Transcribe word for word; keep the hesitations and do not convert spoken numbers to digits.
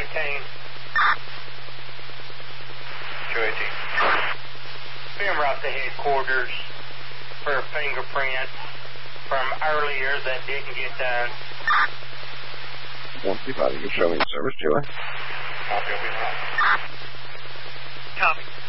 eighteen. two eighteen. Been right to headquarters for fingerprints from earlier that didn't get done. one two five, you can show me the service, Joey. Copy.